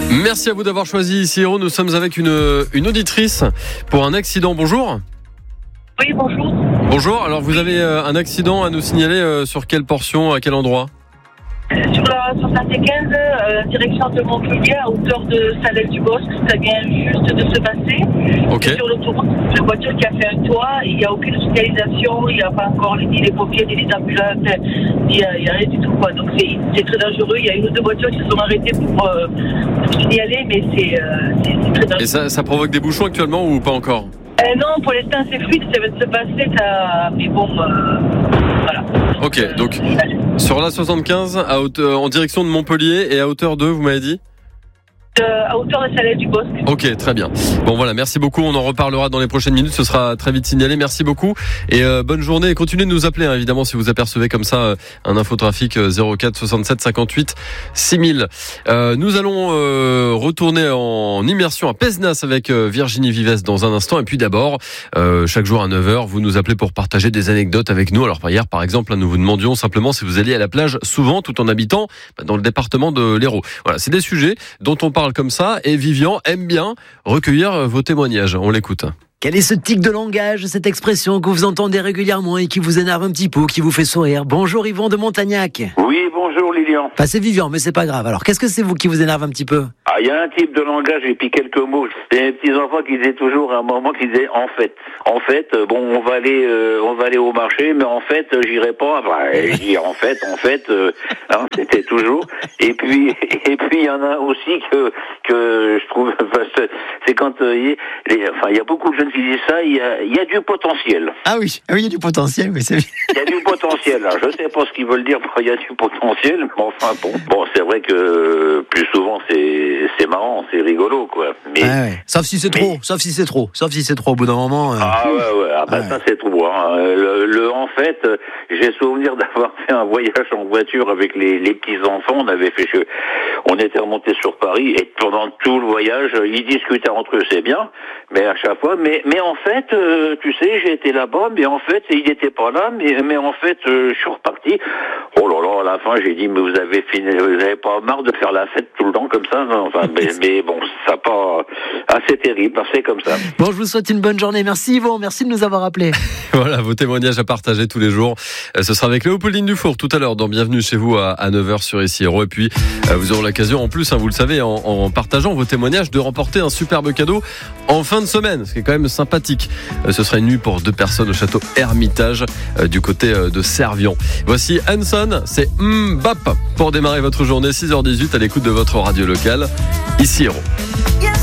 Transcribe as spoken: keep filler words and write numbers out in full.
Merci à vous d'avoir choisi ici Héros. Nous sommes avec une, une auditrice pour un accident. Bonjour. Oui, bonjour. Bonjour, alors vous avez un accident à nous signaler sur quelle portion, à quel endroit ? Sur la soixante-quinze, euh, direction de Montpellier, à hauteur de Salelles-du-Bosc, ça vient juste de se passer. Ok. Sur l'autoroute, la voiture qui a fait un toit, il n'y a aucune signalisation, il n'y a pas encore ni les pompiers, ni les ambulances, il n'y a, a rien du tout, quoi. Donc c'est, c'est très dangereux. Il y a une ou deux voitures qui se sont arrêtées pour, euh, pour signaler, mais c'est, euh, c'est, c'est très dangereux. Et ça, ça provoque des bouchons actuellement ou pas encore ? euh, Non, pour l'instant c'est fluide, ça va se passer, ça... mais bon, euh, voilà. Ok, donc sur la soixante-quinze, à hauteur, en direction de Montpellier et à hauteur de, vous m'avez dit ? Euh, à hauteur de Salelles-du-Bosc. Ok, très bien. Bon voilà, merci beaucoup. On en reparlera dans les prochaines minutes. Ce sera très vite signalé. Merci beaucoup et euh, bonne journée. Et continuez de nous appeler, hein, évidemment, si vous apercevez comme ça euh, un infotrafic euh, zéro quatre soixante-sept cinquante-huit six mille. Euh, nous allons euh, retourner en immersion à Pézenas avec euh, Virginie Vives dans un instant. Et puis d'abord, euh, chaque jour à neuf heures, vous nous appelez pour partager des anecdotes avec nous. Alors hier, par exemple, nous vous demandions simplement si vous alliez à la plage souvent, tout en habitant bah, dans le département de l'Hérault. Voilà, c'est des sujets dont on parle comme ça et Vivian aime bien recueillir vos témoignages. On l'écoute. Quel est ce tic de langage, cette expression que vous entendez régulièrement et qui vous énerve un petit peu, qui vous fait sourire ? Bonjour Yvon de Montagnac. Oui, bonjour Lilian. Enfin, c'est Vivian, mais c'est pas grave. Alors, qu'est-ce que c'est vous qui vous énerve un petit peu ? Ah, il y a un type de langage et puis quelques mots. C'est mes petits-enfants qui disaient toujours à un moment qu'ils disaient en fait. En fait, bon, on va aller, euh, on va aller au marché, mais en fait, j'irai pas. Bah, je dis en fait, en fait, euh, hein, c'était toujours. Et puis, et puis il y en a aussi que que je trouve, c'est quand euh, les, enfin, il y a beaucoup de jeunes qui disent ça. Il y a, il y a du potentiel. Ah oui, ah oui, il y a du potentiel, oui, c'est bien. Il y a du potentiel. Alors, je sais pas ce qu'ils veulent dire par il y a du potentiel, mais enfin bon, bon, c'est vrai que plus souvent c'est c'est marrant, c'est rigolo, quoi. Mais ah ouais. Sauf si c'est trop, mais... sauf si c'est trop, sauf si c'est trop au bout d'un moment. Euh... Ah ouais, ouais, ah bah ah ouais. Ça c'est trop. Hein. Le, le en fait, j'ai souvenir d'avoir fait un voyage en voiture avec les, les petits enfants. On avait fait, on était remonté sur Paris et pendant tout le voyage, ils discutaient entre eux, c'est bien, mais à chaque fois, mais mais en fait, euh, tu sais, j'ai été là-bas, mais en fait, il n'était pas là, mais mais en fait, euh, je suis reparti. Oh là là, à la fin, j'ai dit, mais vous avez fini, vous avez pas marre de faire la fête tout le temps comme ça, non? Enfin, mais, mais bon, ça pas assez terrible, c'est comme ça. Bon, je vous souhaite une bonne journée. Merci Yvon, merci de nous avoir appelés. Voilà, vos témoignages à partager tous les jours. Ce sera avec Léopoldine Dufour tout à l'heure dans Bienvenue chez vous à, à neuf heures sur Ici Héros. Et puis, vous aurez l'occasion, en plus, hein, vous le savez, en, en partageant vos témoignages, de remporter un superbe cadeau en fin de semaine, ce qui est quand même sympathique. Ce sera une nuit pour deux personnes au château Hermitage du côté de Servion. Voici Hanson, c'est Mbap pour démarrer votre journée six heures dix-huit à l'écoute de votre radio locale. Ici Héros.